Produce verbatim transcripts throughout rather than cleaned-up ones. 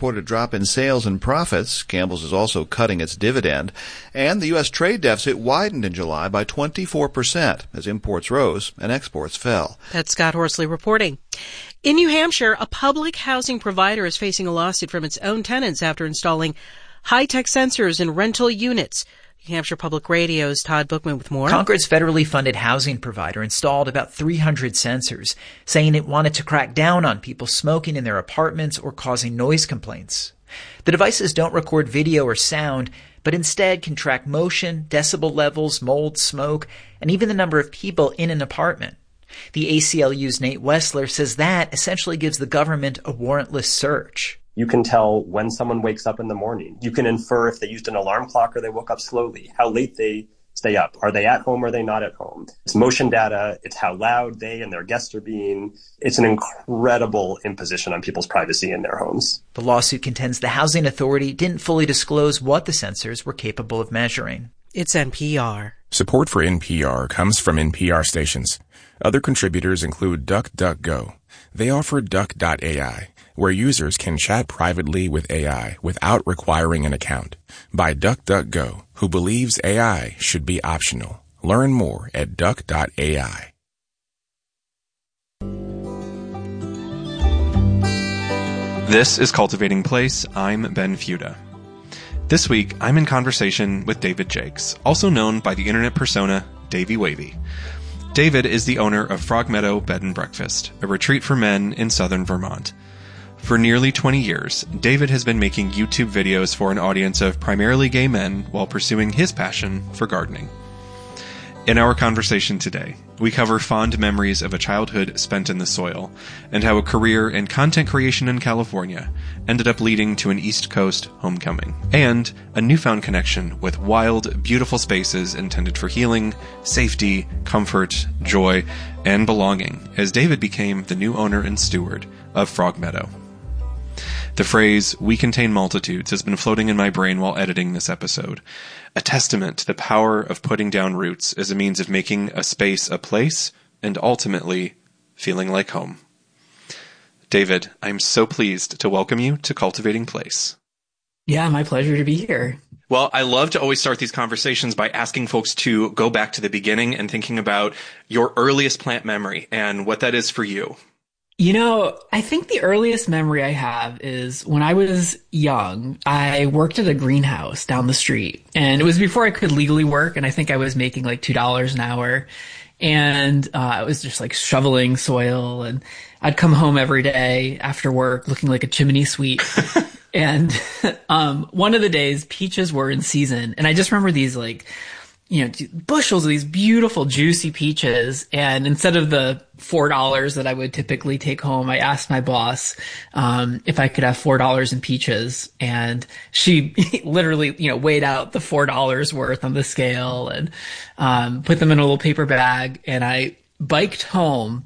reported a drop in sales and profits. Campbell's is also cutting its dividend. And the U S trade deficit widened in July by twenty-four percent as imports rose and exports fell. That's Scott Horsley reporting. In New Hampshire, a public housing provider is facing a lawsuit from its own tenants after installing high-tech sensors in rental units. New Hampshire Public Radio's Todd Bookman with more. Concord's federally funded housing provider installed about three hundred sensors, saying it wanted to crack down on people smoking in their apartments or causing noise complaints. The devices don't record video or sound, but instead can track motion, decibel levels, mold, smoke, and even the number of people in an apartment. The A C L U's Nate Wessler says that essentially gives the government a warrantless search. You can tell when someone wakes up in the morning. You can infer if they used an alarm clock or they woke up slowly, how late they stay up. Are they at home or are they not at home? It's motion data. It's how loud they and their guests are being. It's an incredible imposition on people's privacy in their homes. The lawsuit contends the housing authority didn't fully disclose what the sensors were capable of measuring. It's N P R. Support for N P R comes from N P R stations. Other contributors include DuckDuckGo. They offer Duck dot A I, where users can chat privately with A I without requiring an account, by DuckDuckGo, who believes A I should be optional. Learn more at Duck dot A I. This is Cultivating Place. I'm Ben Fuda. This week, I'm in conversation with David Jakes, also known by the internet persona Davey Wavy. David is the owner of Frog Meadow Bed and Breakfast, a retreat for men in southern Vermont. For nearly twenty years, David has been making YouTube videos for an audience of primarily gay men while pursuing his passion for gardening. In our conversation today, we cover fond memories of a childhood spent in the soil, and how a career in content creation in California ended up leading to an East Coast homecoming, and a newfound connection with wild, beautiful spaces intended for healing, safety, comfort, joy, and belonging, as David became the new owner and steward of Frog Meadow. The phrase, "we contain multitudes," has been floating in my brain while editing this episode, a testament to the power of putting down roots as a means of making a space a place, and ultimately, feeling like home. David, I'm so pleased to welcome you to Cultivating Place. Yeah, my pleasure to be here. Well, I love to always start these conversations by asking folks to go back to the beginning and thinking about your earliest plant memory and what that is for you. You know, I think the earliest memory I have is when I was young, I worked at a greenhouse down the street, and it was before I could legally work, and I think I was making like two dollars an hour, and uh, I was just like shoveling soil, and I'd come home every day after work looking like a chimney sweep. And um, one of the days, peaches were in season, and I just remember these like, you know, bushels of these beautiful, juicy peaches. And instead of the four dollars that I would typically take home, I asked my boss, um, if I could have four dollars in peaches. And she literally, you know, weighed out the four dollars worth on the scale and, um, put them in a little paper bag. And I biked home.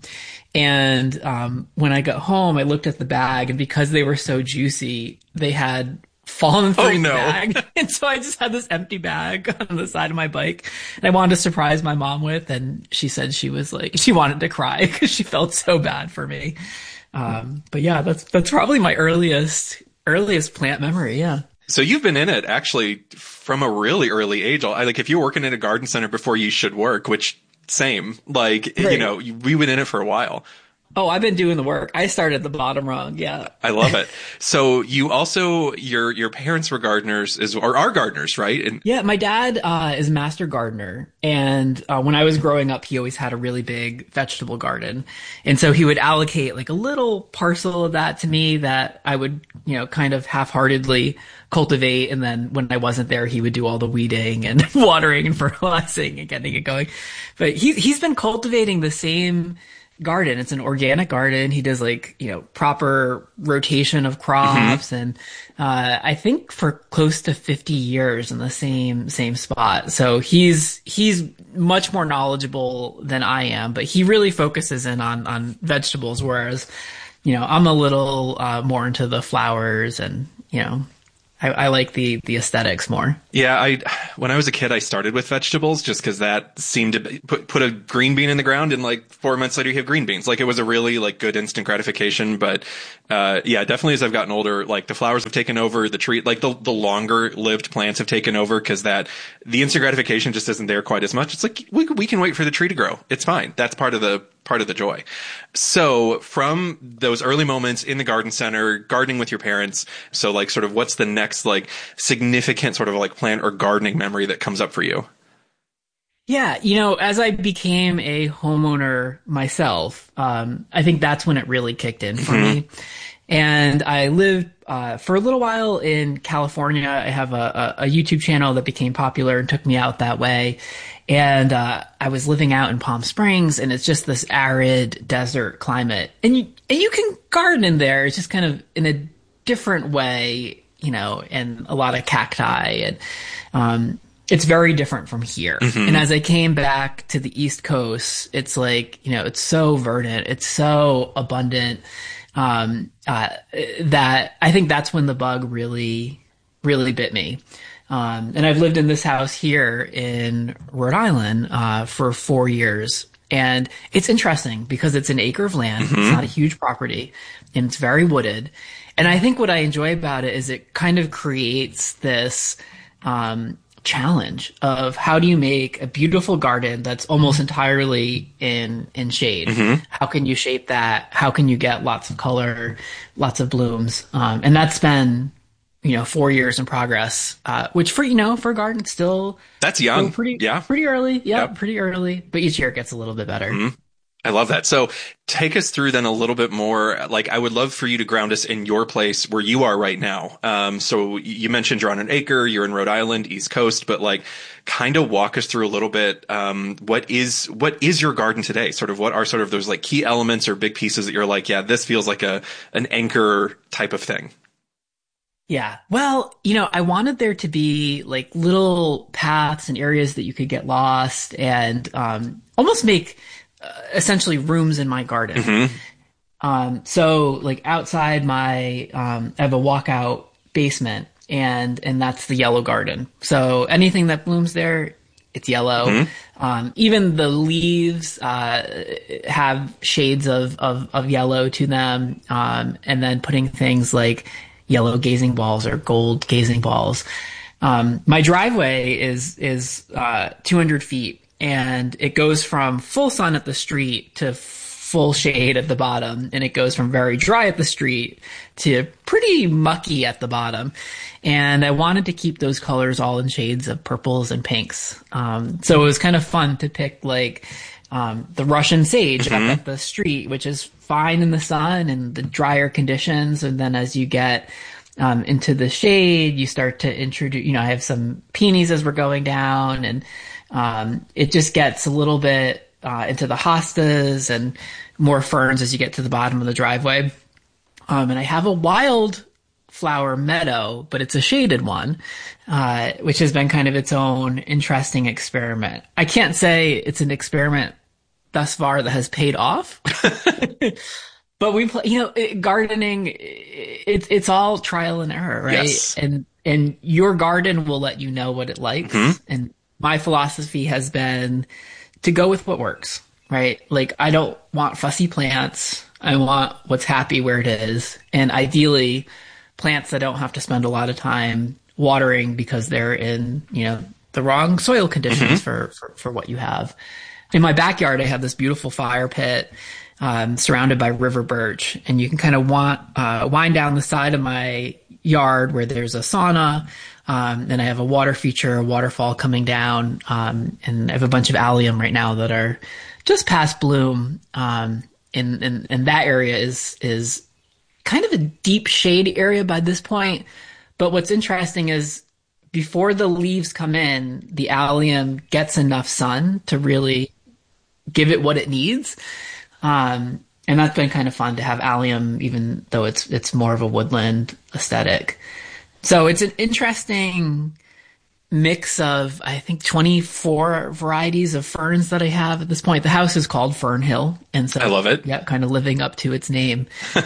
And, um, when I got home, I looked at the bag, and because they were so juicy, they had fallen through oh, the no. bag. And so I just had this empty bag on the side of my bike, and I wanted to surprise my mom with, and she said she was like, she wanted to cry because she felt so bad for me. Um, but yeah, that's, that's probably my earliest, earliest plant memory. Yeah. So you've been in it actually from a really early age. I like if you're working in a garden center before you should work, which same, like, right. You know, we've been in it for a while. Oh, I've been doing the work. I started at the bottom rung. Yeah. I love it. So you also, your, your parents were gardeners is, or are gardeners, right? And yeah, my dad, uh, is a master gardener. And, uh, when I was growing up, he always had a really big vegetable garden. And so he would allocate like a little parcel of that to me that I would, you know, kind of half-heartedly cultivate. And then when I wasn't there, he would do all the weeding and watering and fertilizing and getting it going. But he, he's been cultivating the same garden. It's an organic garden. He does like, you know, proper rotation of crops. Mm-hmm. And, uh, I think for close to fifty years in the same, same spot. So he's, he's much more knowledgeable than I am, but he really focuses in on, on vegetables. Whereas, you know, I'm a little, uh, more into the flowers and, you know, I, I like the the aesthetics more. Yeah, I when I was a kid, I started with vegetables just because that seemed to be, put put a green bean in the ground, and like four months later, you have green beans. Like it was a really like good instant gratification. But uh, yeah, definitely as I've gotten older, like the flowers have taken over, the tree, like the the longer lived plants have taken over because that the instant gratification just isn't there quite as much. It's like we we can wait for the tree to grow. It's fine. That's part of the part of the joy. So from those early moments in the garden center, gardening with your parents, so like sort of what's the next like significant sort of like plant or gardening memory that comes up for you? Yeah, you know, as I became a homeowner myself, um, I think that's when it really kicked in for mm-hmm. me. And I lived uh, for a little while in California. I have a, a, a YouTube channel that became popular and took me out that way. And uh, I was living out in Palm Springs, and it's just this arid desert climate. And you and you can garden in there. It's just kind of in a different way, you know, and a lot of cacti. And um, it's very different from here. Mm-hmm. And as I came back to the East Coast, it's like, you know, it's so verdant. It's so abundant um, uh, that I think that's when the bug really, really bit me. Um, and I've lived in this house here in Rhode Island, uh, for four years. And it's interesting because it's an acre of land. Mm-hmm. It's not a huge property, and it's very wooded. And I think what I enjoy about it is it kind of creates this, um, challenge of how do you make a beautiful garden that's almost entirely in, in shade? Mm-hmm. How can you shape that? How can you get lots of color, lots of blooms? Um, and that's been, you know, four years in progress, uh, which for, you know, for a garden, it's still, that's young. Still pretty, yeah. Pretty early. Yeah, yep. Pretty early, but each year it gets a little bit better. Mm-hmm. I love that. So take us through then a little bit more. Like I would love for you to ground us in your place where you are right now. Um, so you mentioned you're on an acre, you're in Rhode Island, East Coast, but like kind of walk us through a little bit. Um, what is, what is your garden today? Sort of what are sort of those like key elements or big pieces that you're like, yeah, this feels like a, an anchor type of thing. Yeah. Well, you know, I wanted there to be like little paths and areas that you could get lost and, um, almost make uh, essentially rooms in my garden. Mm-hmm. Um, so like outside my, um, I have a walkout basement and, and that's the yellow garden. So anything that blooms there, it's yellow. Mm-hmm. Um, even the leaves, uh, have shades of, of, of yellow to them. Um, and then putting things like yellow gazing balls or gold gazing balls. Um, my driveway is, is, uh, two hundred feet and it goes from full sun at the street to full shade at the bottom. And it goes from very dry at the street to pretty mucky at the bottom. And I wanted to keep those colors all in shades of purples and pinks. Um, so it was kind of fun to pick like, um, the Russian sage mm-hmm. up at the street, which is fine in the sun and the drier conditions. And then as you get, um, into the shade, you start to introduce, you know, I have some peonies as we're going down and, um, it just gets a little bit, uh, into the hostas and more ferns as you get to the bottom of the driveway. Um, and I have a wild flower meadow, but it's a shaded one, uh, which has been kind of its own interesting experiment. I can't say it's an experiment thus far that has paid off, but we play, you know, it, gardening, it's, it's all trial and error, right? Yes. And, and your garden will let you know what it likes. Mm-hmm. And my philosophy has been to go with what works, right? Like I don't want fussy plants. I want what's happy where it is. And ideally, plants that don't have to spend a lot of time watering because they're in, you know, the wrong soil conditions mm-hmm. for, for, for what you have. In my backyard, I have this beautiful fire pit, um, surrounded by river birch, and you can kind of want, uh, wind down the side of my yard where there's a sauna. Um, and I have a water feature, a waterfall coming down. Um, and I have a bunch of allium right now that are just past bloom. Um, and, and, and that area is, is, kind of a deep shade area by this point. But what's interesting is before the leaves come in, the allium gets enough sun to really give it what it needs. Um, and that's been kind of fun to have allium, even though it's, it's more of a woodland aesthetic. So it's an interesting mix of, I think, twenty-four varieties of ferns that I have at this point. The house is called Fern Hill. And so I love it. Yeah, kind of living up to its name.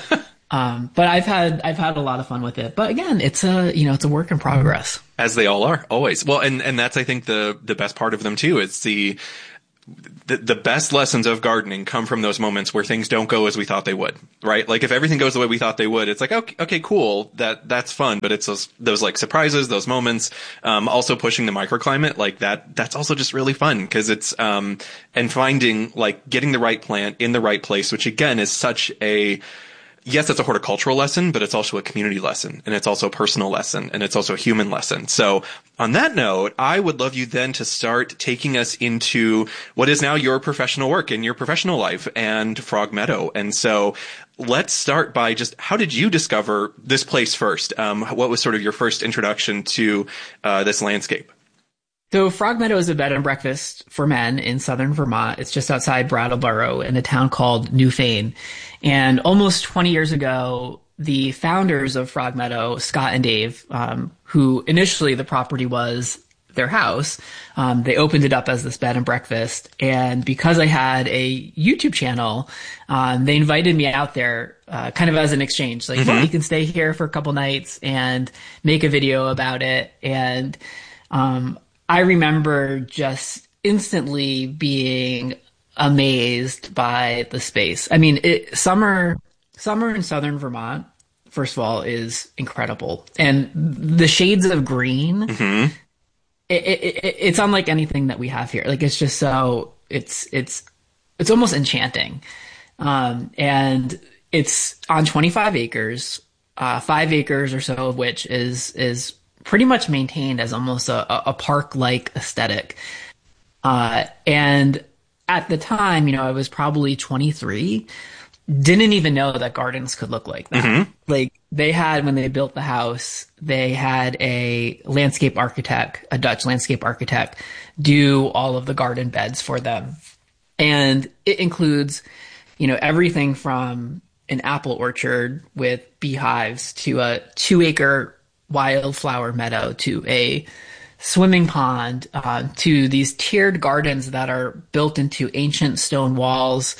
Um, but I've had I've had a lot of fun with it. But again, it's a you know it's a work in progress. As they all are, always. Well, and and that's I think the the best part of them too. It's the The, the best lessons of gardening come from those moments where things don't go as we thought they would, right? Like if everything goes the way we thought they would, it's like, okay, okay, cool. That, that's fun. But it's those, those like surprises, those moments, um, also pushing the microclimate like that. That's also just really fun because it's, um, and finding like getting the right plant in the right place, which again is such a, yes, it's a horticultural lesson, but it's also a community lesson, and it's also a personal lesson, and it's also a human lesson. So on that note, I would love you then to start taking us into what is now your professional work in your professional life and Frog Meadow. And so let's start by just how did you discover this place first? Um, what was sort of your first introduction to uh, this landscape? So Frog Meadow is a bed and breakfast for men in southern Vermont. It's just outside Brattleboro in a town called Newfane. And almost twenty years ago, the founders of Frog Meadow, Scott and Dave, um, who initially the property was their house, um, they opened it up as this bed and breakfast. And because I had a YouTube channel, um, they invited me out there uh, kind of as an exchange. Like, mm-hmm. well, you can stay here for a couple nights and make a video about it. And um I remember just instantly being amazed by the space. I mean, it, summer, summer in southern Vermont, first of all, is incredible. And the shades of green, mm-hmm. it, it, it, it's unlike anything that we have here. Like, it's just so, it's, it's, it's almost enchanting. Um, and it's on twenty-five acres, uh, five acres or so of which is, is, pretty much maintained as almost a, a park-like aesthetic. Uh, and at the time, you know, I was probably twenty-three, didn't even know that gardens could look like that. Mm-hmm. Like they had, when they built the house, they had a landscape architect, a Dutch landscape architect, do all of the garden beds for them. And it includes, you know, everything from an apple orchard with beehives to a two acre wildflower meadow to a swimming pond, uh, to these tiered gardens that are built into ancient stone walls.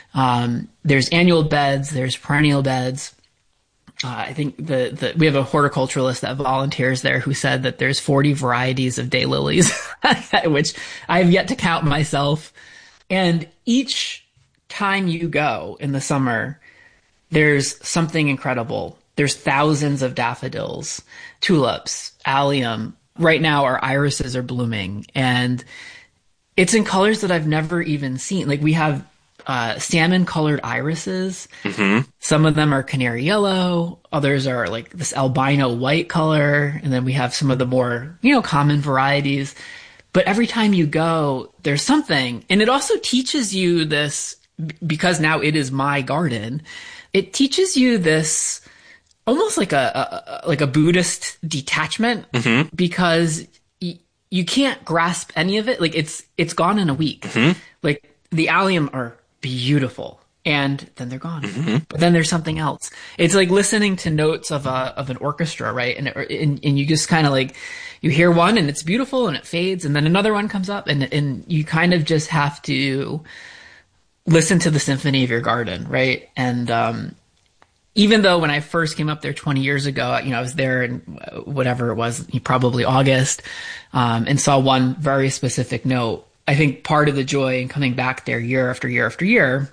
Um, there's annual beds, there's perennial beds. Uh, I think the, the, we have a horticulturalist that volunteers there who said that there's forty varieties of daylilies, which I have yet to count myself. And each time you go in the summer, there's something incredible. There's thousands of daffodils, tulips, allium. Right now, our irises are blooming, and it's in colors that I've never even seen. Like we have uh, salmon-colored irises. Mm-hmm. Some of them are canary yellow. Others are like this albino white color. And then we have some of the more, you know, common varieties. But every time you go, there's something. And it also teaches you this, because now it is my garden. It teaches you this almost like a, a like a Buddhist detachment, mm-hmm. because y- you can't grasp any of it. Like it's it's gone in a week. Mm-hmm. Like the allium are beautiful, and then they're gone. Mm-hmm. But then there's something else. It's like listening to notes of a of an orchestra, right? And it, and, and you just kind of like you hear one and it's beautiful and it fades, and then another one comes up, and and you kind of just have to listen to the symphony of your garden, right? And um even though when I first came up there twenty years ago, you know, I was there in whatever it was, probably August, um, and saw one very specific note. I think part of the joy in coming back there year after year after year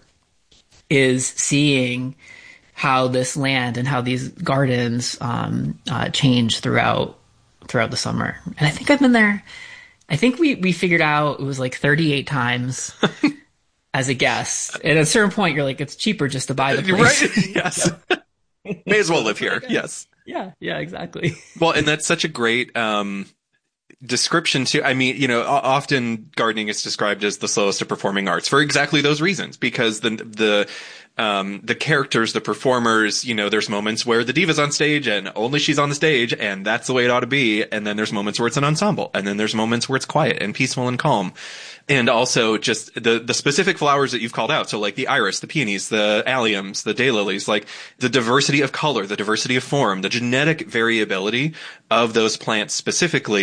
is seeing how this land and how these gardens um, uh, change throughout throughout the summer. And I think I've been there. I think we we figured out it was like thirty-eight times. As a guest. And at a certain point, you're like, it's cheaper just to buy the place. Right? Yes. May as well live here. Yes. Yeah. Yeah, exactly. Well, and that's such a great, um, description too. I mean, you know, often gardening is described as the slowest of performing arts for exactly those reasons, because the, the, um, the characters, the performers, you know, there's moments where the diva's on stage and only she's on the stage, and that's the way it ought to be. And then there's moments where it's an ensemble, and then there's moments where it's quiet and peaceful and calm. And also just the, the specific flowers that you've called out. So like the iris, the peonies, the alliums, the daylilies, like the diversity of color, the diversity of form, the genetic variability of those plants specifically,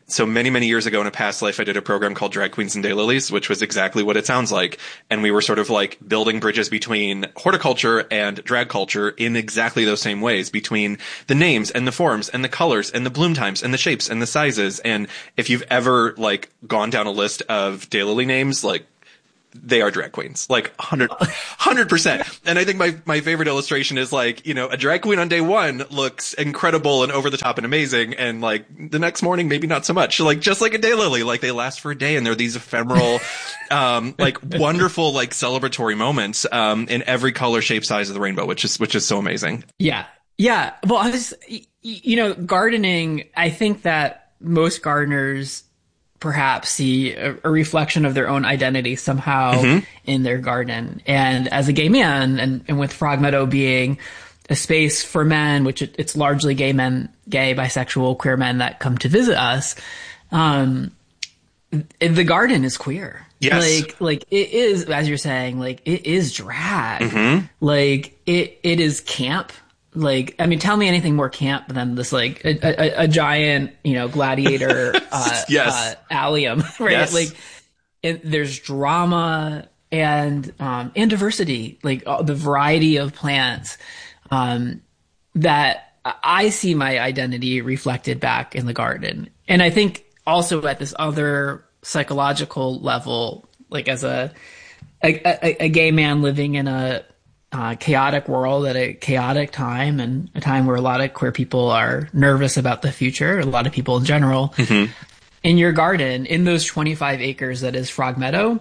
So many, many years ago in a past life, I did a program called Drag Queens and Daylilies, which was exactly what it sounds like. And we were sort of like building bridges between horticulture and drag culture in exactly those same ways, between the names and the forms and the colors and the bloom times and the shapes and the sizes. And if you've ever like gone down a list of daylily names, like they are drag queens, like one hundred percent. And I think my, my favorite illustration is like, you know, a drag queen on day one looks incredible and over the top and amazing. And like the next morning, maybe not so much, like just like a daylily, like they last for a day and they're these ephemeral, um, like wonderful, like celebratory moments, um, in every color, shape, size of the rainbow, which is, which is so amazing. Yeah. Yeah. Well, I was, you know, gardening, I think that most gardeners perhaps see a, a reflection of their own identity somehow mm-hmm. in their garden. And as a gay man, and, and with Frog Meadow being a space for men, which it, it's largely gay men, gay, bisexual, queer men that come to visit us, um, the garden is queer. Yes. Like, like it is, as you're saying, like it is drag. Mm-hmm. Like it, it is camp. Like, I mean, tell me anything more camp than this, like, a, a, a giant, you know, gladiator, uh, yes. uh, allium, right? Yes. Like, it, there's drama and, um, and diversity, like uh, the variety of plants, um, that I see my identity reflected back in the garden. And I think also at this other psychological level, like as a, a, a, a gay man living in a, Uh, chaotic world at a chaotic time, and a time where a lot of queer people are nervous about the future, a lot of people in general. Mm-hmm. In your garden, in those twenty-five acres that is Frog Meadow,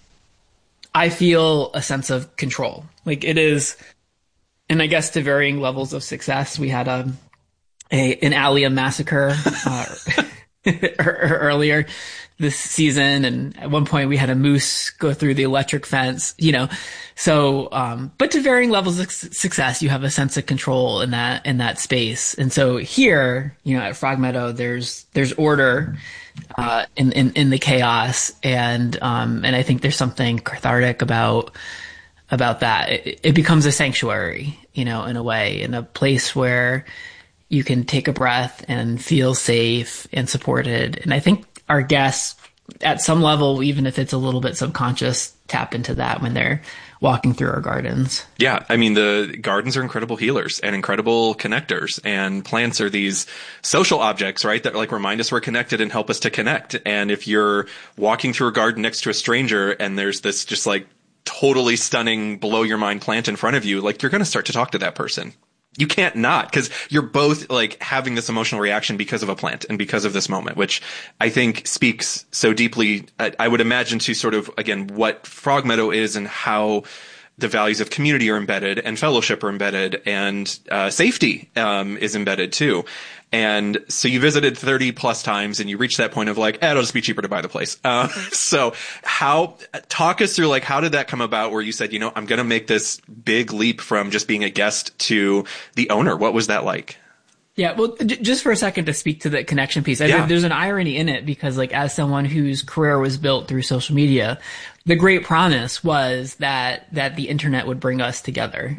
I feel a sense of control. Like it is, and I guess to varying levels of success, we had a, a an allium massacre uh, earlier this season, and at one point we had a moose go through the electric fence, you know. So, um, but to varying levels of success, you have a sense of control in that, in that space. And so here, you know, at Frog Meadow, there's, there's order, uh, in, in, in the chaos. And, um, and I think there's something cathartic about, about that. It, it becomes a sanctuary, you know, in a way, in a place where you can take a breath and feel safe and supported. And I think our guests, at some level, even if it's a little bit subconscious, tap into that when they're walking through our gardens. Yeah. I mean, the gardens are incredible healers and incredible connectors, and plants are these social objects, right? That like remind us we're connected and help us to connect. And if you're walking through a garden next to a stranger and there's this just like totally stunning, blow your mind plant in front of you, like you're going to start to talk to that person. You can't not, because you're both like having this emotional reaction because of a plant and because of this moment, which I think speaks so deeply, I, I would imagine, to sort of, again, what Frog Meadow is and how the values of community are embedded and fellowship are embedded, and uh, safety um, is embedded too. And so you visited thirty plus times and you reached that point of like, eh, it'll just be cheaper to buy the place. Uh, so how, talk us through like, how did that come about where you said, you know, I'm going to make this big leap from just being a guest to the owner? What was that like? Yeah, well, j- just for a second to speak to the connection piece, I yeah. think there's an irony in it, because like as someone whose career was built through social media, the great promise was that, that the internet would bring us together.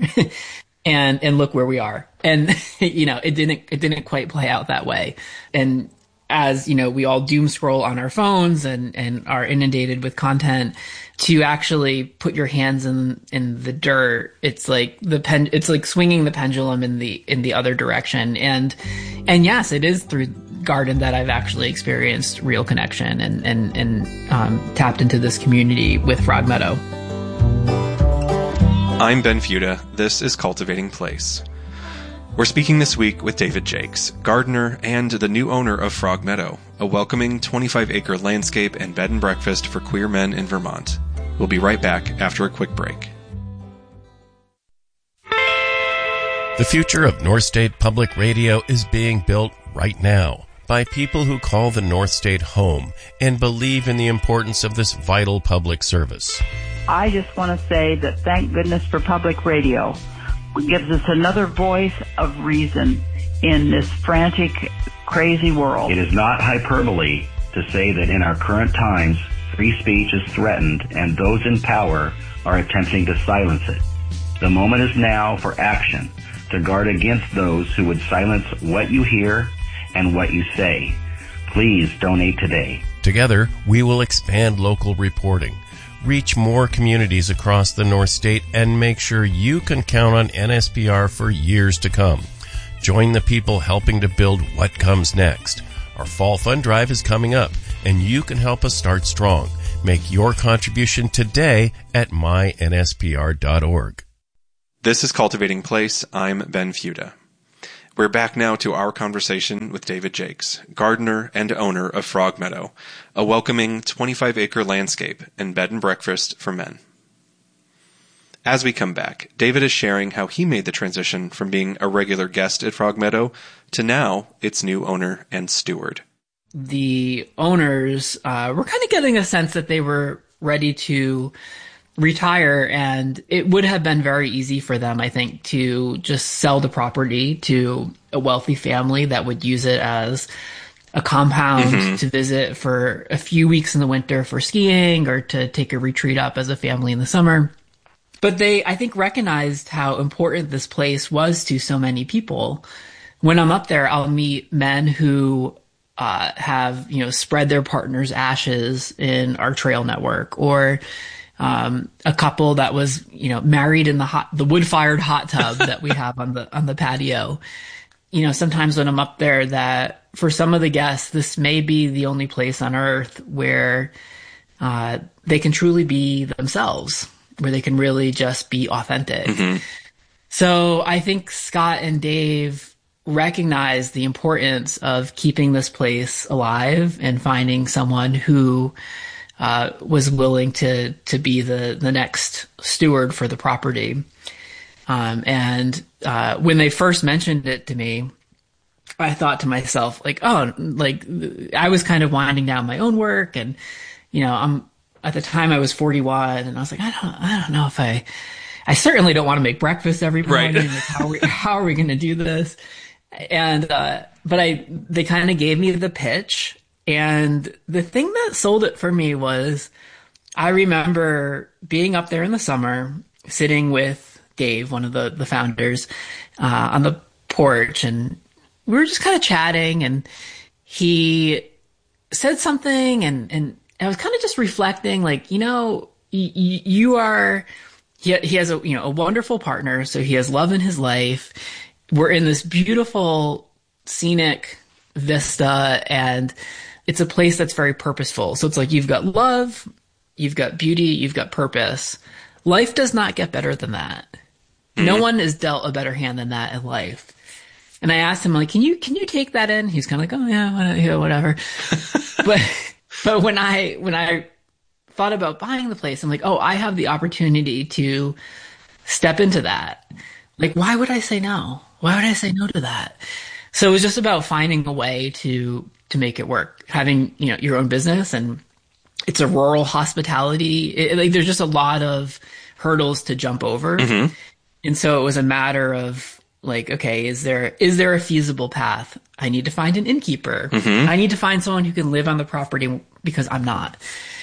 And, and look where we are. And, you know, it didn't, it didn't quite play out that way. And as, you know, we all doom scroll on our phones and, and are inundated with content, to actually put your hands in, in the dirt, it's like the pen, it's like swinging the pendulum in the, in the other direction. And, and yes, it is through garden that I've actually experienced real connection and, and, and, um, tapped into this community with Frog Meadow. I'm Ben Fuda. This is Cultivating Place. We're speaking this week with David Jakes, gardener and the new owner of Frog Meadow, a welcoming twenty-five acre landscape and bed and breakfast for queer men in Vermont. We'll be right back after a quick break. The future of North State Public Radio is being built right now by people who call the North State home and believe in the importance of this vital public service. I just want to say that thank goodness for public radio. It gives us another voice of reason in this frantic, crazy world. It is not hyperbole to say that in our current times, free speech is threatened and those in power are attempting to silence it. The moment is now for action to guard against those who would silence what you hear and what you say. Please donate today. Together, we will expand local reporting, reach more communities across the North State, and make sure you can count on N S P R for years to come. Join the people helping to build what comes next. Our fall fund drive is coming up, and you can help us start strong. Make your contribution today at my N S P R dot org. This is Cultivating Place. I'm Ben Fuda. We're back now to our conversation with David Jakes, gardener and owner of Frog Meadow, a welcoming twenty-five acre landscape and bed and breakfast for men. As we come back, David is sharing how he made the transition from being a regular guest at Frog Meadow to now its new owner and steward. The owners uh, were kind of getting a sense that they were ready to retire, and it would have been very easy for them, I think, to just sell the property to a wealthy family that would use it as a compound mm-hmm. to visit for a few weeks in the winter for skiing or to take a retreat up as a family in the summer. But they, I think, recognized how important this place was to so many people. When I'm up there, I'll meet men who uh, have, you know, spread their partner's ashes in our trail network, or Um, a couple that was, you know, married in the hot, the wood-fired hot tub that we have on the, on the patio. You know, sometimes when I'm up there, that for some of the guests, this may be the only place on earth where, uh, they can truly be themselves, where they can really just be authentic. Mm-hmm. So I think Scott and Dave recognize the importance of keeping this place alive and finding someone who Uh, was willing to to be the the next steward for the property. Um, and uh, when they first mentioned it to me, I thought to myself, like, oh, like I was kind of winding down my own work, and you know, I'm at the time I was forty-one, and I was like, I don't, I don't know if I, I certainly don't want to make breakfast every morning. Right. Like, how are we, how are we going to do this? And uh, but I, they kind of gave me the pitch. And the thing that sold it for me was I remember being up there in the summer, sitting with Dave, one of the, the founders, uh, on the porch, and we were just kind of chatting, and he said something, and, and I was kind of just reflecting, like, you know, y- y- you are, he, he has a, you know, a wonderful partner, so he has love in his life. We're in this beautiful scenic vista, and it's a place that's very purposeful. So it's like you've got love, you've got beauty, you've got purpose. Life does not get better than that. Mm-hmm. No one is dealt a better hand than that in life. And I asked him, like, can you can you take that in? He's kind of like, oh yeah, whatever. but but when I when I thought about buying the place, I'm like, oh, I have the opportunity to step into that. Like, why would I say no? Why would I say no to that? So it was just about finding a way to to make it work. Having, you know, your own business, and it's a rural hospitality. It, like, there's just a lot of hurdles to jump over. Mm-hmm. And so it was a matter of like, okay, is there is there a feasible path? I need to find an innkeeper. Mm-hmm. I need to find someone who can live on the property because I'm not.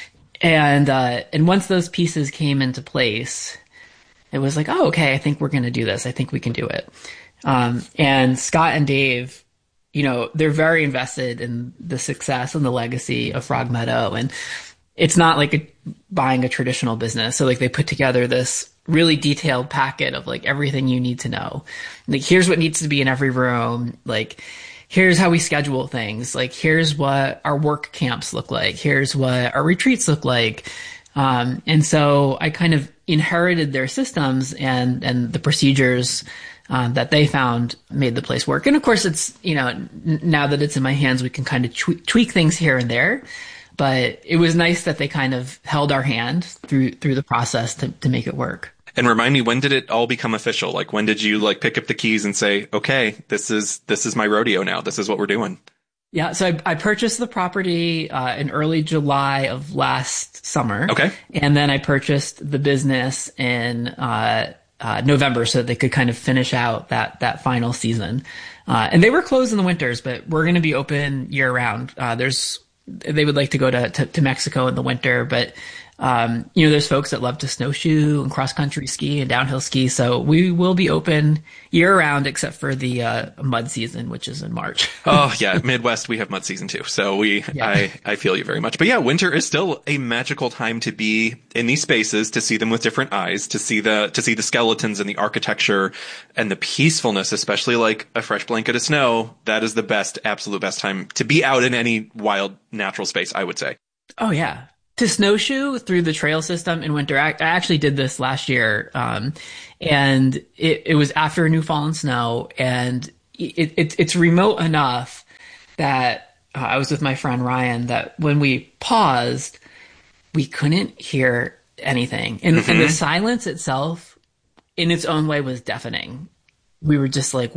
And uh, and once those pieces came into place, it was like, oh, okay, I think we're going to do this. I think we can do it. Um, and Scott and Dave, you know, they're very invested in the success and the legacy of Frog Meadow. And it's not like a, buying a traditional business. So like they put together this really detailed packet of like everything you need to know. Like, here's what needs to be in every room. Like, here's how we schedule things. Like, here's what our work camps look like. Here's what our retreats look like. Um, and so I kind of inherited their systems and, and the procedures uh, that they found made the place work. And of course, it's, you know, n- now that it's in my hands, we can kind of tw- tweak things here and there. But it was nice that they kind of held our hand through through the process to, to make it work. And remind me, when did it all become official? Like, when did you like pick up the keys and say, okay, this is this is my rodeo now. This is what we're doing. Yeah. So I, I purchased the property uh, in early July of last summer. Okay. And then I purchased the business in uh, uh, November so that they could kind of finish out that that final season. Uh, and they were closed in the winters, but we're going to be open year round. Uh, there's they would like to go to, to, to Mexico in the winter, but Um, you know, there's folks that love to snowshoe and cross country ski and downhill ski. So we will be open year round except for the uh, mud season, which is in March. Oh yeah, Midwest, we have mud season too. So we, yeah. I, I feel you very much. But yeah, winter is still a magical time to be in these spaces, to see them with different eyes, to see the, to see the skeletons and the architecture and the peacefulness, especially like a fresh blanket of snow. That is the best, absolute best time to be out in any wild natural space, I would say. Oh yeah. To snowshoe through the trail system in winter. I, I actually did this last year. Um, and it, it was after a new fallen snow, and it, it, it's remote enough that uh, I was with my friend Ryan, that when we paused, we couldn't hear anything. And, mm-hmm. and the silence itself in its own way was deafening. We were just like,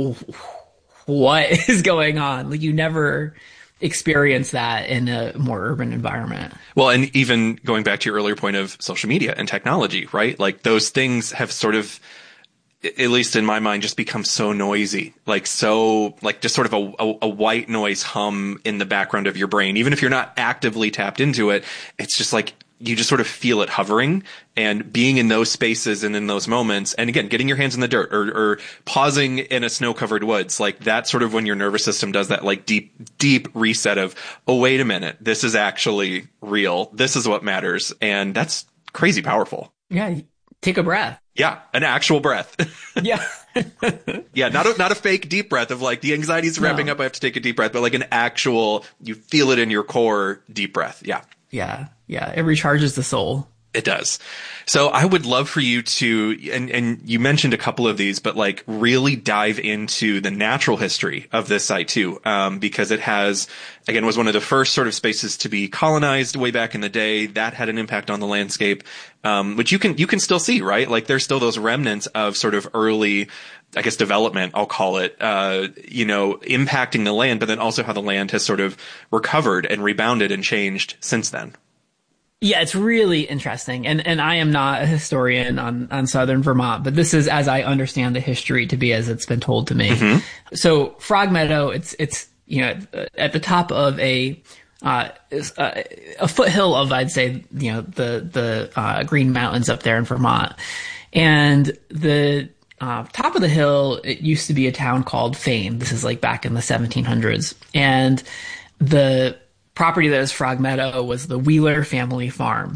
what is going on? Like, you never experience that in a more urban environment. Well, and even going back to your earlier point of social media and technology, right? Like, those things have sort of, at least in my mind, just become so noisy, like so, like just sort of a, a, a white noise hum in the background of your brain. Even if you're not actively tapped into it, it's just like, you just sort of feel it hovering, and being in those spaces and in those moments. And again, getting your hands in the dirt, or, or pausing in a snow covered woods, like that's sort of when your nervous system does that like deep, deep reset of, oh, wait a minute, this is actually real. This is what matters. And that's crazy powerful. Yeah. Take a breath. Yeah. An actual breath. Yeah. Yeah. Not a, not a fake deep breath of like, the anxiety's ramping no. up, I have to take a deep breath, but like an actual, you feel it in your core, deep breath. Yeah. Yeah. Yeah. It recharges the soul. It does. So I would love for you to, and, and you mentioned a couple of these, but like really dive into the natural history of this site too. Um, because it has, again, was one of the first sort of spaces to be colonized way back in the day. That had an impact on the landscape, um, which you can, you can still see, right? Like there's still those remnants of sort of early, I guess, development, I'll call it, uh, you know, impacting the land, but then also how the land has sort of recovered and rebounded and changed since then. Yeah, it's really interesting. And, and I am not a historian on, on Southern Vermont, but this is as I understand the history to be as it's been told to me. Mm-hmm. So Frog Meadow, it's, it's, you know, at the top of a, uh, a foothill of, I'd say, you know, the, the, uh, Green Mountains up there in Vermont. And the, uh, top of the hill, it used to be a town called Fane. This is like back in the seventeen hundreds. And the property that is Frog Meadow was the Wheeler family farm.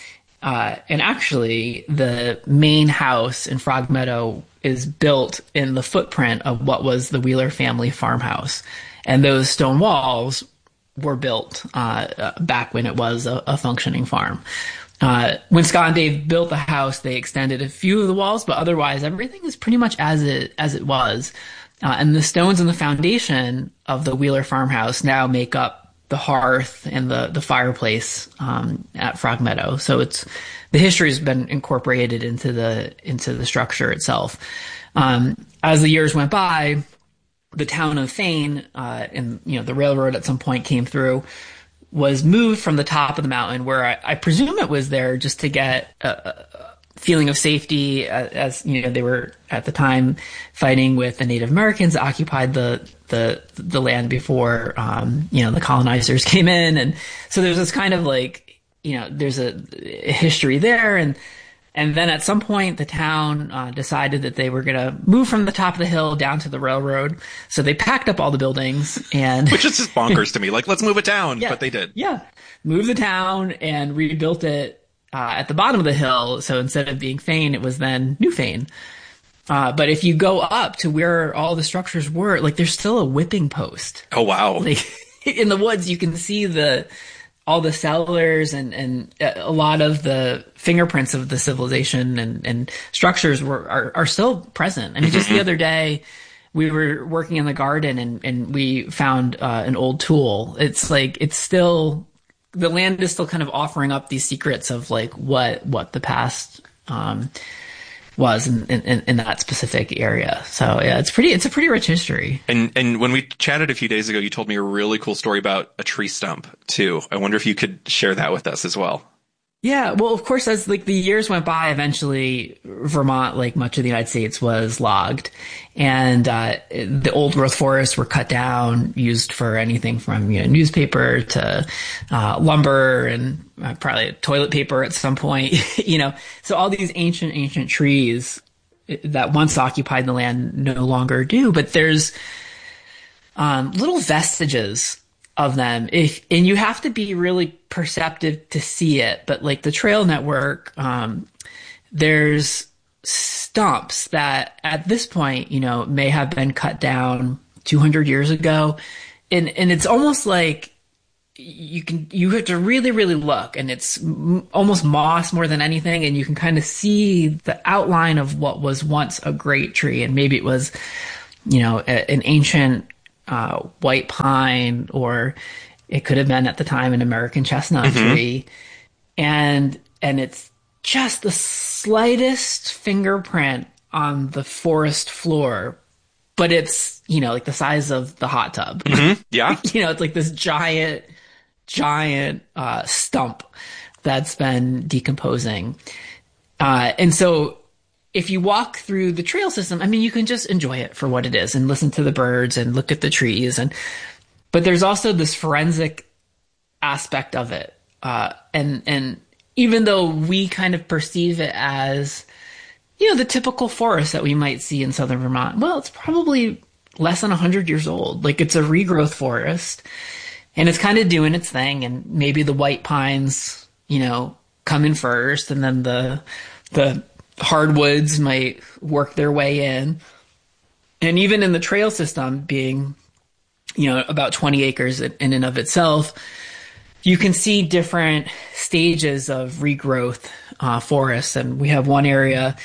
Uh, and actually, the main house in Frog Meadow is built in the footprint of what was the Wheeler family farmhouse. And those stone walls were built uh, uh, back when it was a, a functioning farm. Uh, when Scott and Dave built the house, they extended a few of the walls, but otherwise everything is pretty much as it as it was. Uh, and the stones in the foundation of the Wheeler farmhouse now make up the hearth and the, the fireplace, um, at Frog Meadow. So it's, the history has been incorporated into the, into the structure itself. Um, as the years went by, the town of Fane, uh, and, you know, the railroad at some point came through, was moved from the top of the mountain where I, I presume it was there just to get a, a feeling of safety, as, as, you know, they were at the time fighting with the Native Americans that occupied the, the, the land before, um, you know, the colonizers came in. And so there's this kind of like, you know, there's a, a history there. And, and then at some point the town, uh, decided that they were going to move from the top of the hill down to the railroad. So they packed up all the buildings and, which is just bonkers to me. Like, let's move it down. Yeah, but they did. Yeah. Move the town and rebuilt it, uh, at the bottom of the hill. So instead of being Fane, it was then New Fane. Uh, but if you go up to where all the structures were, like there's still a whipping post. Oh, wow. Like in the woods, you can see the, all the cellars and, and a lot of the fingerprints of the civilization and, and structures were, are, are still present. I mean, just the other day we were working in the garden and, and we found, uh, an old tool. It's like, it's still, the land is still kind of offering up these secrets of like what, what the past, um, was in, in, in that specific area. So yeah, it's pretty, it's a pretty rich history. And, and when we chatted a few days ago, you told me a really cool story about a tree stump too. I wonder if you could share that with us as well. Yeah, well, of course, as like the years went by, eventually Vermont, like much of the United States, was logged, and uh, the old growth forests were cut down, used for anything from you know newspaper to uh, lumber and uh, probably toilet paper at some point. you know, so all these ancient, ancient trees that once occupied the land no longer do. But there's um, little vestiges of them, if and you have to be really perceptive to see it. But like the trail network, um, there's stumps that at this point, you know, may have been cut down two hundred years ago, and and it's almost like you can you have to really really look, and it's m- almost moss more than anything, and you can kind of see the outline of what was once a great tree, and maybe it was, you know, a, an ancient Uh, white pine, or it could have been at the time an American chestnut mm-hmm. tree, and and it's just the slightest fingerprint on the forest floor, but it's you know like the size of the hot tub. Mm-hmm. Yeah, you know it's like this giant, giant uh, stump that's been decomposing, uh, and so. If you walk through the trail system, I mean, you can just enjoy it for what it is and listen to the birds and look at the trees. And, but there's also this forensic aspect of it. Uh, and, and even though we kind of perceive it as, you know, the typical forest that we might see in southern Vermont, well, it's probably less than a hundred years old. Like it's a regrowth forest and it's kind of doing its thing. And maybe the white pines, you know, come in first, and then the, the, hardwoods might work their way in. And even in the trail system being, you know, about twenty acres in and of itself, you can see different stages of regrowth uh, forests. And we have one area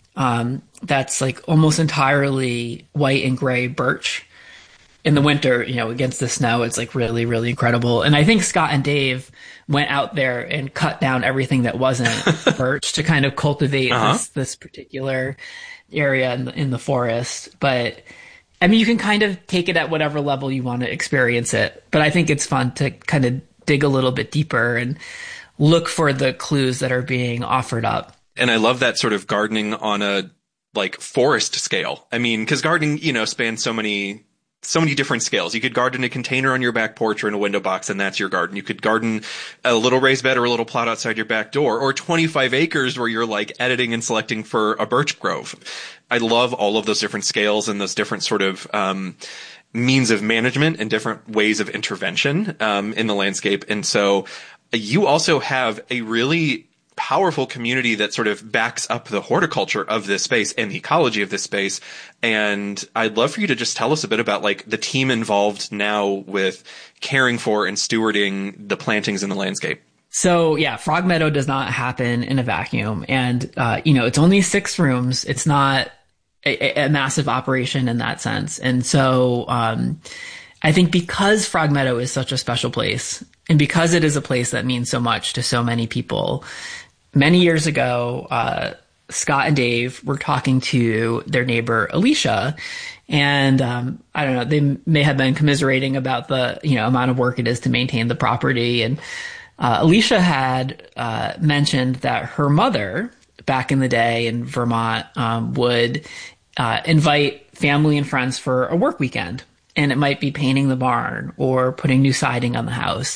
um, that's like almost entirely white and gray birch. In the winter, you know, against the snow, it's like really, really incredible. And I think Scott and Dave went out there and cut down everything that wasn't birch to kind of cultivate uh-huh. this, this particular area in the, in the forest. But I mean, you can kind of take it at whatever level you want to experience it. But I think it's fun to kind of dig a little bit deeper and look for the clues that are being offered up. And I love that sort of gardening on a like forest scale. I mean, because gardening, you know, spans so many So many different scales. You could garden a container on your back porch or in a window box, and that's your garden. You could garden a little raised bed or a little plot outside your back door, or twenty-five acres where you're like editing and selecting for a birch grove. I love all of those different scales and those different sort of um means of management and different ways of intervention um in the landscape. And so you also have a really powerful community that sort of backs up the horticulture of this space and the ecology of this space. And I'd love for you to just tell us a bit about like the team involved now with caring for and stewarding the plantings in the landscape. So yeah, Frog Meadow does not happen in a vacuum. And, uh, you know, it's only six rooms. It's not a, a massive operation in that sense. And so, um, I think because Frog Meadow is such a special place, and because it is a place that means so much to so many people, many years ago, uh, Scott and Dave were talking to their neighbor, Alicia, and, um, I don't know, they may have been commiserating about the, you know, amount of work it is to maintain the property. And, uh, Alicia had, uh, mentioned that her mother back in the day in Vermont, um, would, uh, invite family and friends for a work weekend. And it might be painting the barn or putting new siding on the house.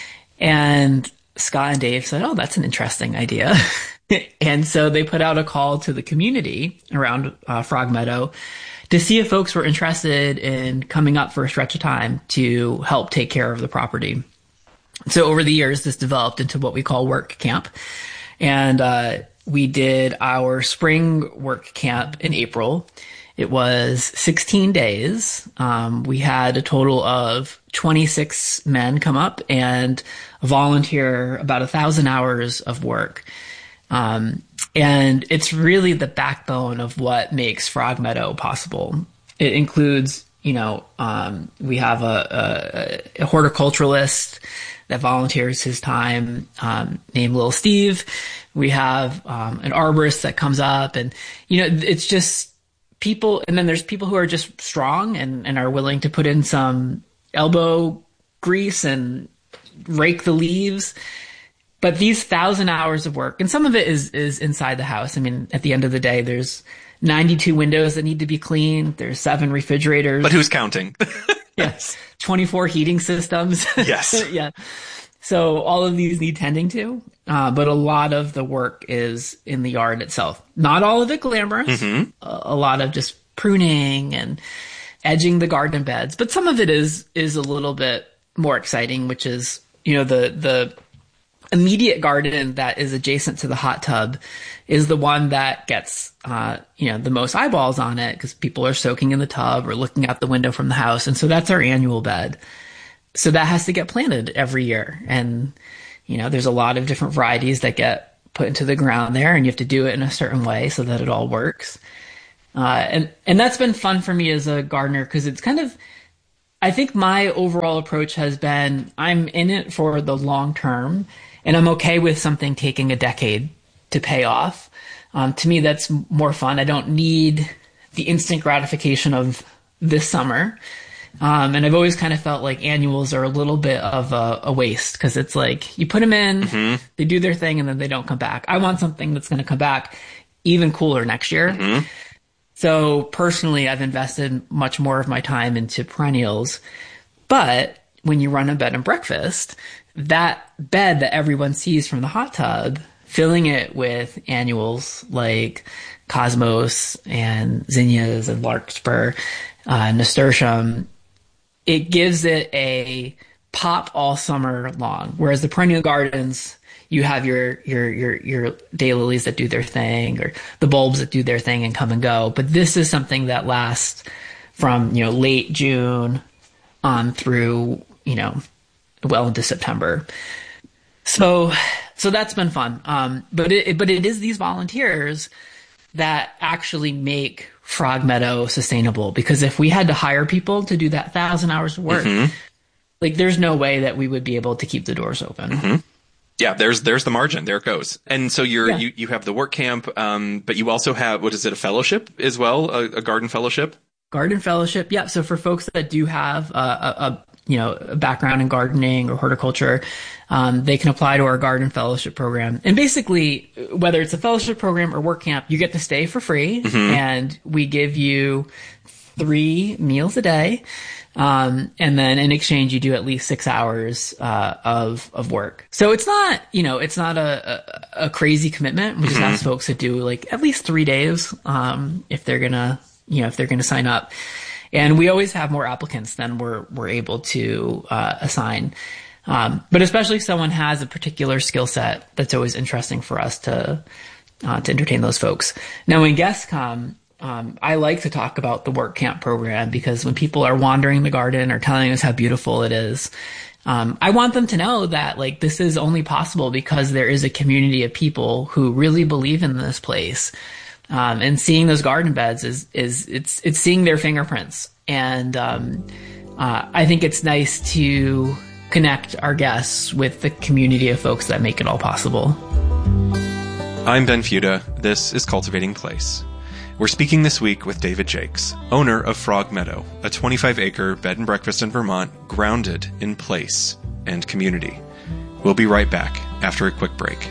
And Scott and Dave said, oh, that's an interesting idea. And so they put out a call to the community around uh, Frog Meadow to see if folks were interested in coming up for a stretch of time to help take care of the property. So over the years, this developed into what we call work camp. And uh, we did our spring work camp in April. It was sixteen days. Um, we had a total of twenty-six men come up and volunteer about a thousand hours of work. Um, and it's really the backbone of what makes Frog Meadow possible. It includes, you know, um, we have a, a, a horticulturalist that volunteers his time, um, named Little Steve. We have, um, an arborist that comes up, and, you know, it's just people. And then there's people who are just strong and, and are willing to put in some elbow grease and rake the leaves. but these thousand hours of work, and some of it is, is inside the house. I mean, at the end of the day, there's ninety-two windows that need to be cleaned. There's seven refrigerators. But who's counting? Yes. twenty-four heating systems. Yes. Yeah. So all of these need tending to, uh, but a lot of the work is in the yard itself. Not all of it glamorous. Mm-hmm. A, a lot of just pruning and edging the garden beds. But some of it is is a little bit more exciting, which is, you know, the the immediate garden that is adjacent to the hot tub is the one that gets, uh, you know, the most eyeballs on it because people are soaking in the tub or looking out the window from the house. And so that's our annual bed. So that has to get planted every year. And, you know, there's a lot of different varieties that get put into the ground there, and you have to do it in a certain way so that it all works. Uh, and, and that's been fun for me as a gardener because it's kind of, I think my overall approach has been, I'm in it for the long term, and I'm okay with something taking a decade to pay off. Um, to me, that's more fun. I don't need the instant gratification of this summer. Um, and I've always kind of felt like annuals are a little bit of a, a waste because it's like you put them in, mm-hmm. they do their thing, and then they don't come back. I want something that's going to come back even cooler next year. Mm-hmm. So personally, I've invested much more of my time into perennials. But when you run a bed and breakfast, that bed that everyone sees from the hot tub, filling it with annuals like cosmos and zinnias and larkspur, uh, nasturtium, it gives it a pop all summer long. Whereas the perennial gardens, you have your, your, your, your daylilies that do their thing or the bulbs that do their thing and come and go. But this is something that lasts from, you know, late June on through, you know, well into September. So, so that's been fun. Um, but it, but it is these volunteers that actually make Frog Meadow sustainable, because if we had to hire people to do that thousand hours of work, mm-hmm. like there's no way that we would be able to keep the doors open. Mm-hmm. Yeah, there's there's the margin. There it goes. And so you're yeah. you, you have the work camp, um, but you also have, what is it, a fellowship as well, a, a garden fellowship? Garden fellowship, yeah. So for folks that do have a, a, a you know a background in gardening or horticulture, um, they can apply to our garden fellowship program. And basically, whether it's a fellowship program or work camp, you get to stay for free, mm-hmm. and we give you three meals a day. Um, and then in exchange, you do at least six hours, uh, of, of work. So it's not, you know, it's not a, a, a crazy commitment. We just mm-hmm. ask folks to do like at least three days, um, if they're gonna, you know, if they're gonna sign up. And we always have more applicants than we're, we're able to, uh, assign. Um, but especially if someone has a particular skill set, that's always interesting for us to, uh, to entertain those folks. Now, when guests come, Um, I like to talk about the work camp program because when people are wandering the garden or telling us how beautiful it is, um, I want them to know that like this is only possible because there is a community of people who really believe in this place. Um, and seeing those garden beds is, is, it's, it's seeing their fingerprints. And, um, uh, I think it's nice to connect our guests with the community of folks that make it all possible. I'm Ben Fuda. This is Cultivating Place. We're speaking this week with David Jakes, owner of Frog Meadow, a twenty-five acre bed and breakfast in Vermont grounded in place and community. We'll be right back after a quick break.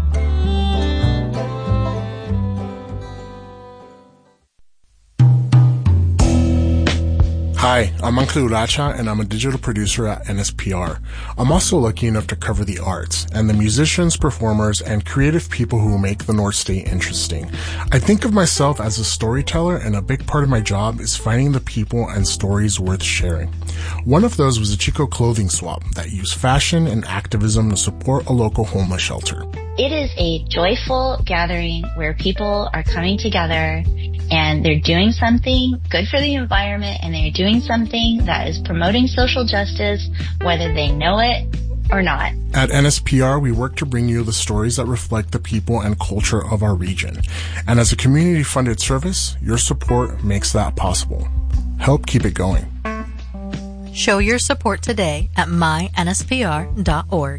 Hi, I'm Uncle Uracha, and I'm a digital producer at N S P R. I'm also lucky enough to cover the arts and the musicians, performers, and creative people who make the North State interesting. I think of myself as a storyteller, and a big part of my job is finding the people and stories worth sharing. One of those was the Chico Clothing Swap that used fashion and activism to support a local homeless shelter. It is a joyful gathering where people are coming together and they're doing something good for the environment, and they're doing something that is promoting social justice, whether they know it or not. At N S P R, we work to bring you the stories that reflect the people and culture of our region. And as a community-funded service, your support makes that possible. Help keep it going. Show your support today at my N S P R dot org.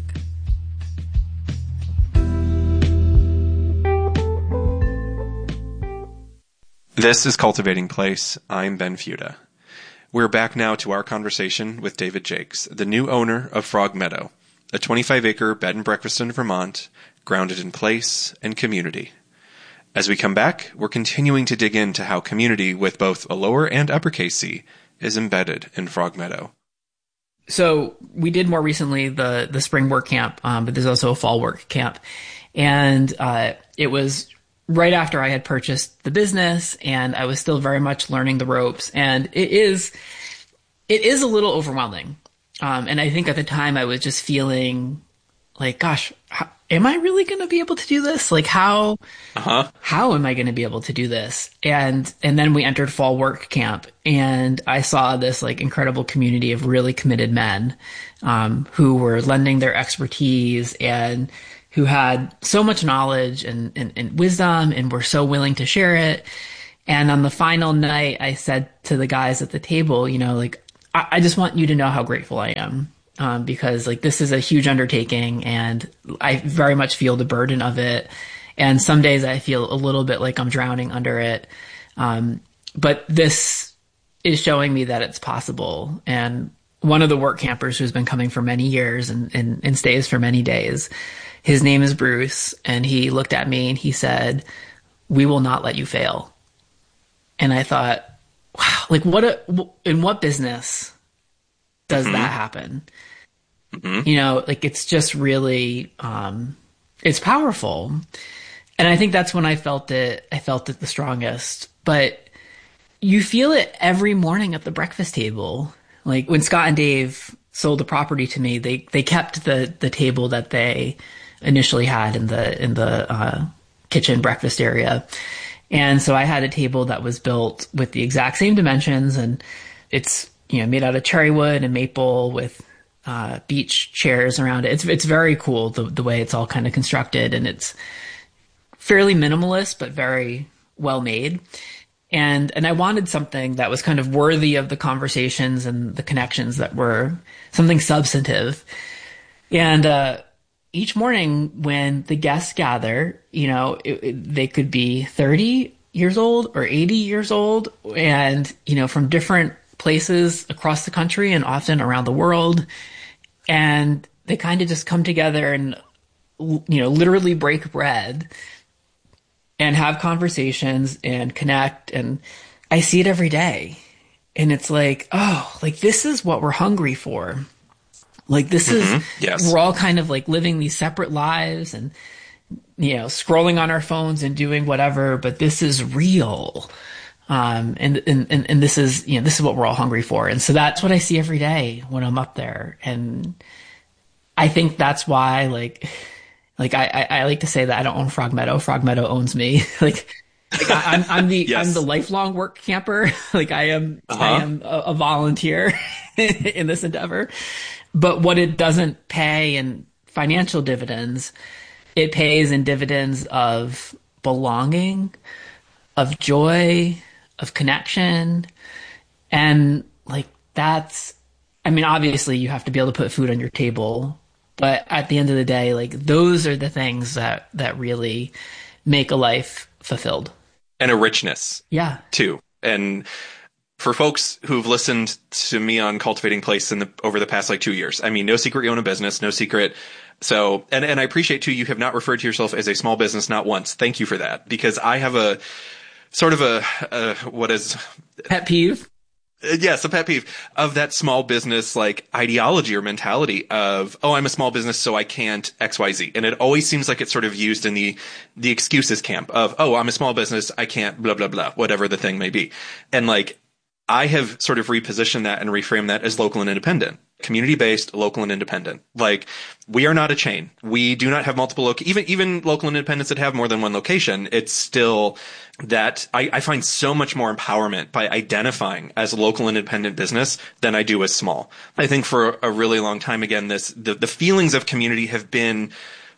This is Cultivating Place. I'm Ben Fuda. We're back now to our conversation with David Jakes, the new owner of Frog Meadow, a twenty-five acre bed and breakfast in Vermont, grounded in place and community. As we come back, we're continuing to dig into how community, with both a lower and uppercase C, is embedded in Frog Meadow. So we did more recently the the spring work camp, um, but there's also a fall work camp. And uh, it was right after I had purchased the business, and I was still very much learning the ropes. And it is it is a little overwhelming. Um, and I think at the time I was just feeling like, gosh, how, am I really going to be able to do this? Like, how, uh-huh. how am I going to be able to do this? And, and then we entered fall work camp, and I saw this like incredible community of really committed men, um, who were lending their expertise and who had so much knowledge and, and, and wisdom and were so willing to share it. And on the final night, I said to the guys at the table, you know, like, I, I just want you to know how grateful I am. Um, because like this is a huge undertaking, and I very much feel the burden of it. And some days I feel a little bit like I'm drowning under it. Um, but this is showing me that it's possible. And one of the work campers who's been coming for many years and, and, and stays for many days, his name is Bruce. And he looked at me and he said, "We will not let you fail." And I thought, wow, like what a, in what business does mm-hmm. that happen? Mm-hmm. You know, like it's just really, um, it's powerful. And I think that's when I felt it, I felt it the strongest. But you feel it every morning at the breakfast table. Like when Scott and Dave sold the property to me, they, they kept the, the table that they initially had in the, in the, uh, kitchen breakfast area. And so I had a table that was built with the exact same dimensions, and it's, you know, made out of cherry wood and maple with uh, beach chairs around it. It's it's very cool the the way it's all kind of constructed, and it's fairly minimalist but very well made. And and I wanted something that was kind of worthy of the conversations and the connections that were something substantive. And uh, each morning when the guests gather, you know, it, it, they could be thirty years old or eighty years old, and you know, from different places across the country and often around the world. And they kind of just come together and, you know, literally break bread and have conversations and connect. And I see it every day. And it's like, oh, like this is what we're hungry for. Like this mm-hmm. is, yes. We're all kind of like living these separate lives and, you know, scrolling on our phones and doing whatever, but this is real. Um, and, and, and this is, you know, this is what we're all hungry for. And so that's what I see every day when I'm up there. And I think that's why, like, like I, I, I like to say that I don't own Frog Meadow. Frog Meadow owns me. like, like I, I'm, I'm the, yes. I'm the lifelong work camper. like I am, uh-huh. I am a, a volunteer in this endeavor. But what it doesn't pay in financial dividends, it pays in dividends of belonging, of joy, of connection. And like, that's, I mean, obviously you have to be able to put food on your table, but at the end of the day, like those are the things that, that really make a life fulfilled. And a richness. Yeah. Too. And for folks who've listened to me on Cultivating Place in the, over the past like two years, I mean, no secret you own a business, no secret. So, and, and I appreciate too, you have not referred to yourself as a small business, not once. Thank you for that, because I have a, sort of a, uh, what is pet peeve? Yes, a pet peeve of that small business like ideology or mentality of, oh, I'm a small business, so I can't X, Y, Z. And it always seems like it's sort of used in the, the excuses camp of, oh, I'm a small business, I can't blah, blah, blah, whatever the thing may be. And like, I have sort of repositioned that and reframed that as local and independent. Community-based, local and independent. Like, we are not a chain. We do not have multiple loc- even even local and independents that have more than one location. It's still that I, I find so much more empowerment by identifying as a local and independent business than I do as small. I think for a really long time, again, this the, the feelings of community have been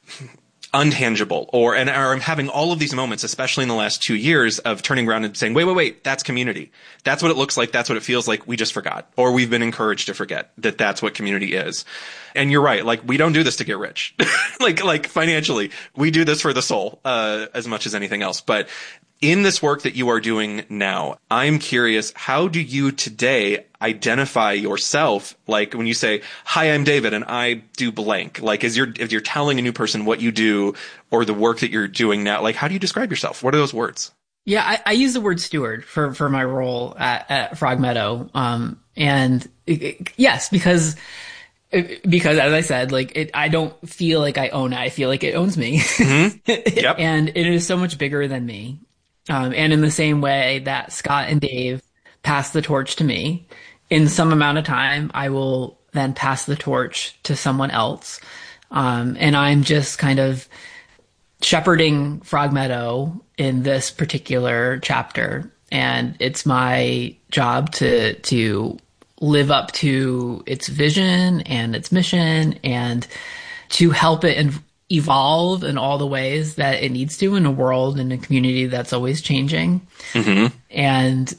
untangible, or and I'm having all of these moments, especially in the last two years, of turning around and saying, wait, wait, wait, that's community. That's what it looks like. That's what it feels like. We just forgot, or we've been encouraged to forget that that's what community is. And you're right. Like, we don't do this to get rich, like, like financially, we do this for the soul, uh, as much as anything else. But In this work that you are doing now, I'm curious, how do you today identify yourself? Like when you say, hi, I'm David and I do blank, like is you're, if you're telling a new person what you do or the work that you're doing now, like how do you describe yourself? What are those words? Yeah, I, I use the word steward for, for my role at, at Frog Meadow. Um, and it, it, yes, because, because as I said, like it, I don't feel like I own it. I feel like it owns me. Mm-hmm. Yep. And it is so much bigger than me. Um, and in the same way that Scott and Dave passed the torch to me, in some amount of time, I will then pass the torch to someone else. Um, and I'm just kind of shepherding Frog Meadow in this particular chapter. And it's my job to, to live up to its vision and its mission and to help it in, evolve in all the ways that it needs to in a world and a community that's always changing. Mm-hmm. And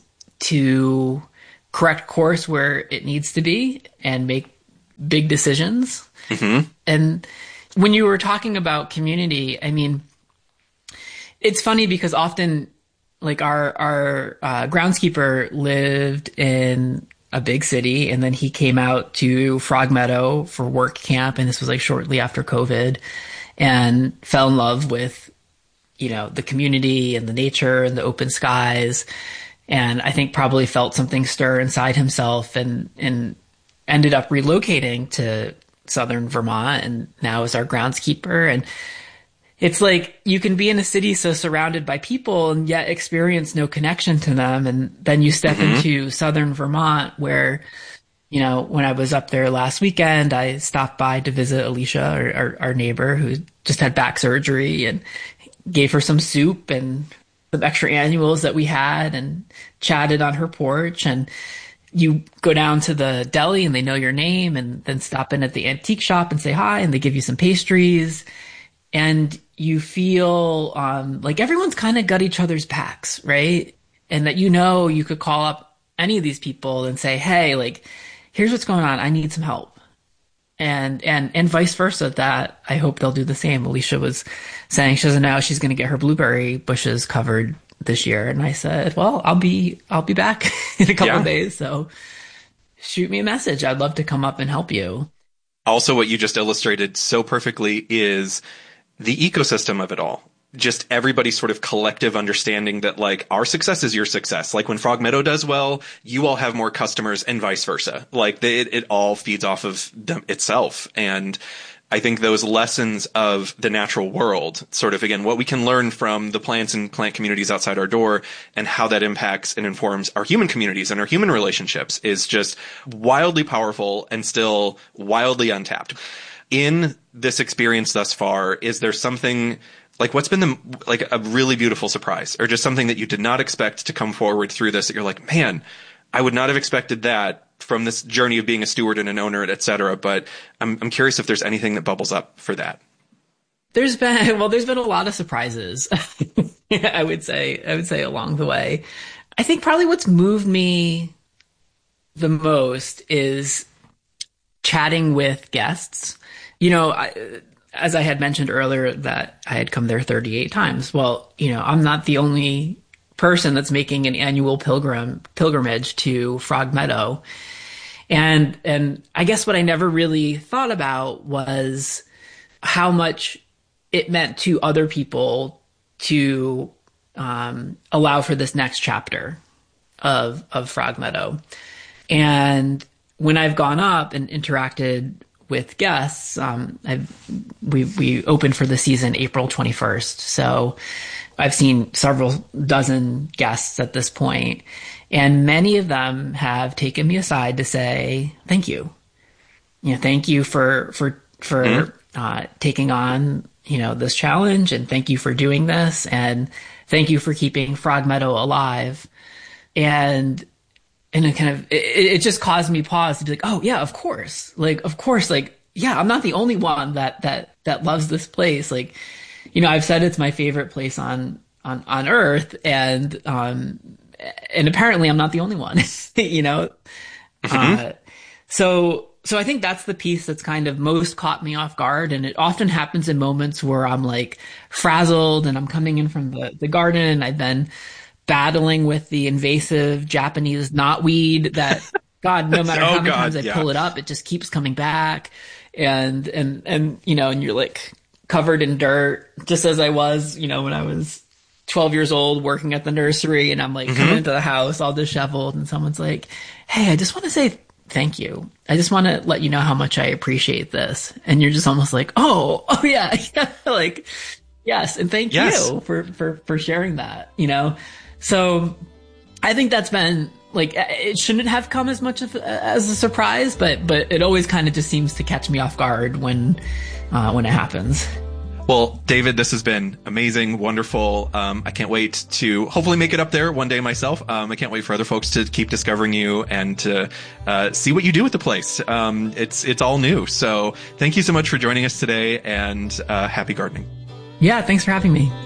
to correct course where it needs to be and make big decisions. Mm-hmm. And when you were talking about community, I mean, it's funny because often like our, our uh, groundskeeper lived in a big city and then he came out to Frog Meadow for work camp. And this was like shortly after COVID and fell in love with, you know, the community and the nature and the open skies. And I think probably felt something stir inside himself and, and ended up relocating to southern Vermont and now is our groundskeeper. And it's like you can be in a city so surrounded by people and yet experience no connection to them. And then you step mm-hmm. into southern Vermont where, you know, when I was up there last weekend, I stopped by to visit Alicia, our, our, our neighbor who just had back surgery, and gave her some soup and some extra annuals that we had and chatted on her porch. And you go down to the deli and they know your name and then stop in at the antique shop and say hi and they give you some pastries. And you feel um, like everyone's kind of got each other's backs, right? And that, you know, you could call up any of these people and say, hey, like, here's what's going on. I need some help. And, and, and vice versa, that I hope they'll do the same. Alicia was saying she doesn't know she's going to get her blueberry bushes covered this year. And I said, well, I'll be, I'll be back in a couple yeah. of days. So shoot me a message. I'd love to come up and help you. Also, what you just illustrated so perfectly is the ecosystem of it all. Just everybody's sort of collective understanding that like our success is your success. Like when Frog Meadow does well, you all have more customers and vice versa. Like they, it, it all feeds off of them itself. And I think those lessons of the natural world, sort of again, what we can learn from the plants and plant communities outside our door and how that impacts and informs our human communities and our human relationships is just wildly powerful and still wildly untapped. In this experience thus far, is there something like what's been the like a really beautiful surprise or just something that you did not expect to come forward through this that you're like, man, I would not have expected that from this journey of being a steward and an owner, et cetera. But I'm I'm curious if there's anything that bubbles up for that. There's been well, there's been a lot of surprises. I would say I would say along the way. I think probably what's moved me the most is chatting with guests. You know, I, as I had mentioned earlier that I had come there thirty-eight times. Well, you know, I'm not the only person that's making an annual pilgrim pilgrimage to Frog Meadow. And, and I guess what I never really thought about was how much it meant to other people to, um, allow for this next chapter of, of Frog Meadow. And when I've gone up and interacted with guests, um, I've, we, we opened for the season April twenty-first. So I've seen several dozen guests at this point, and many of them have taken me aside to say, thank you. You know, thank you for, for, for, mm-hmm. uh, taking on, you know, this challenge, and thank you for doing this, and thank you for keeping Frog Meadow alive. And And it kind of, it, it just caused me pause to be like, oh yeah, of course. Like, of course, like, yeah, I'm not the only one that, that, that loves this place. Like, you know, I've said it's my favorite place on, on, on earth. And, um, and apparently I'm not the only one, you know? Mm-hmm. Uh, so, so I think that's the piece that's kind of most caught me off guard. And it often happens in moments where I'm like frazzled and I'm coming in from the, the garden and I've been battling with the invasive Japanese knotweed that, God, no matter oh, how many God, times I yeah. pull it up, it just keeps coming back. And, and, and, you know, and you're like covered in dirt, just as I was, you know, when I was twelve years old working at the nursery, and I'm like mm-hmm. coming into the house all disheveled, and someone's like, "Hey, I just want to say thank you. I just want to let you know how much I appreciate this." And you're just almost like, "Oh, oh yeah, yeah." Like, yes. And thank yes. you for, for, for sharing that, you know? So I think that's been like, it shouldn't have come as much of as a surprise, but, but it always kind of just seems to catch me off guard when, uh, when it happens. Well, David, this has been amazing, wonderful. Um, I can't wait to hopefully make it up there one day myself. Um, I can't wait for other folks to keep discovering you and to uh, see what you do with the place. Um, it's it's all new. So thank you so much for joining us today, and uh, happy gardening. Yeah, thanks for having me.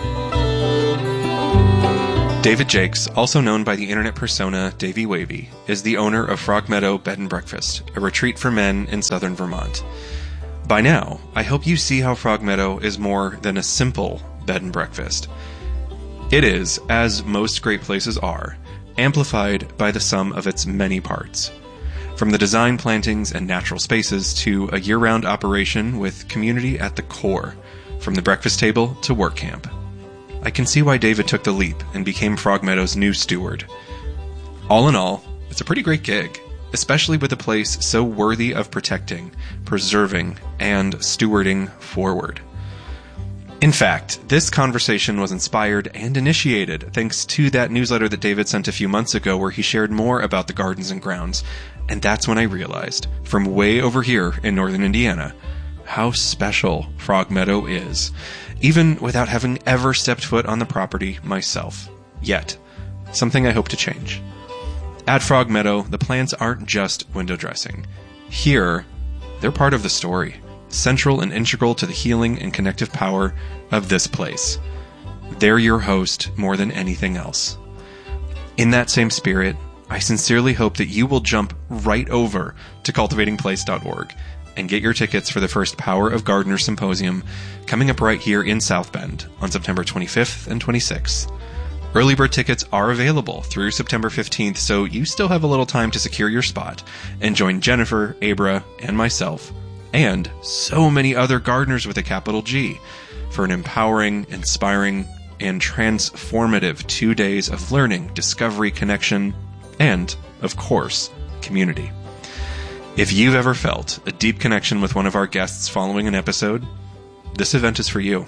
David Jakes, also known by the internet persona Davey Wavy, is the owner of Frog Meadow Bed and Breakfast, a retreat for men in southern Vermont. By now, I hope you see how Frog Meadow is more than a simple bed and breakfast. It is, as most great places are, amplified by the sum of its many parts. From the design plantings and natural spaces to a year-round operation with community at the core, from the breakfast table to work camp. I can see why David took the leap and became Frog Meadow's new steward. All in all, it's a pretty great gig, especially with a place so worthy of protecting, preserving, and stewarding forward. In fact, this conversation was inspired and initiated thanks to that newsletter that David sent a few months ago where he shared more about the gardens and grounds, and that's when I realized, from way over here in northern Indiana, how special Frog Meadow is, even without having ever stepped foot on the property myself. Yet, something I hope to change. At Frog Meadow, the plants aren't just window dressing. Here, they're part of the story, central and integral to the healing and connective power of this place. They're your host more than anything else. In that same spirit, I sincerely hope that you will jump right over to cultivating place dot org and get your tickets for the first Power of Gardeners Symposium coming up right here in South Bend on September twenty-fifth and twenty-sixth. Early bird tickets are available through September fifteenth, so you still have a little time to secure your spot and join Jennifer, Abra, and myself, and so many other gardeners with a capital G, for an empowering, inspiring, and transformative two days of learning, discovery, connection, and, of course, community. If you've ever felt a deep connection with one of our guests following an episode, this event is for you.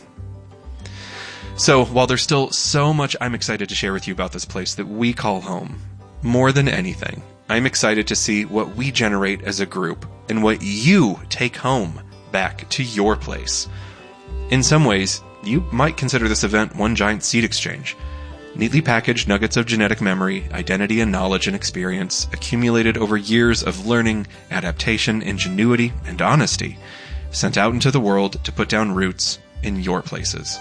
So, while there's still so much I'm excited to share with you about this place that we call home, more than anything, I'm excited to see what we generate as a group and what you take home back to your place. In some ways, you might consider this event one giant seed exchange. Neatly packaged nuggets of genetic memory, identity and knowledge and experience accumulated over years of learning, adaptation, ingenuity, and honesty, sent out into the world to put down roots in your places.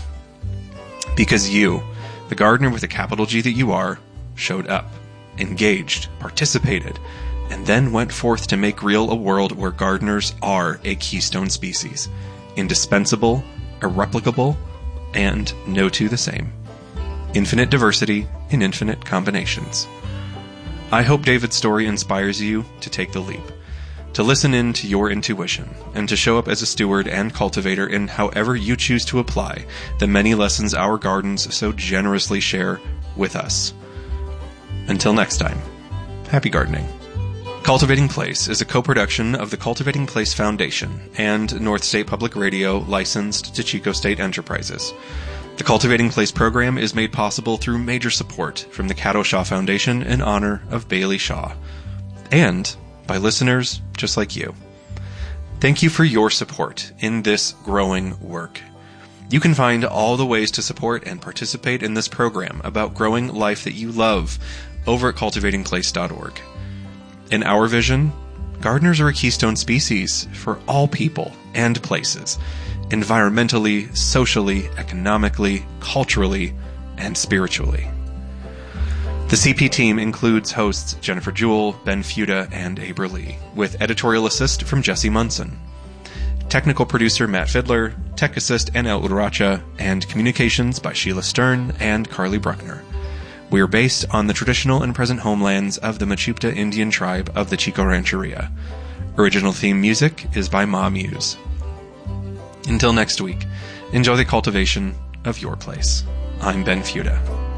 Because you, the gardener with a capital G that you are, showed up, engaged, participated, and then went forth to make real a world where gardeners are a keystone species, indispensable, irreplicable, and no two the same. Infinite diversity in infinite combinations. I hope David's story inspires you to take the leap, to listen in to your intuition, and to show up as a steward and cultivator in however you choose to apply the many lessons our gardens so generously share with us. Until next time, happy gardening. Cultivating Place is a co-production of the Cultivating Place Foundation and North State Public Radio, licensed to Chico State Enterprises. The Cultivating Place program is made possible through major support from the Caddo Shaw Foundation in honor of Bailey Shaw, and by listeners just like you. Thank you for your support in this growing work. You can find all the ways to support and participate in this program about growing life that you love over at cultivating place dot org. In our vision, gardeners are a keystone species for all people and places, environmentally, socially, economically, culturally, and spiritually. The C P team includes hosts Jennifer Jewell, Ben Fuda, and Aber Lee, with editorial assist from Jesse Munson. Technical producer Matt Fiddler, tech assist Anel Uracha, and communications by Sheila Stern and Carly Bruckner. We are based on the traditional and present homelands of the Mechoopda Indian tribe of the Chico Rancheria. Original theme music is by Ma Muse. Until next week, enjoy the cultivation of your place. I'm Ben Fuda.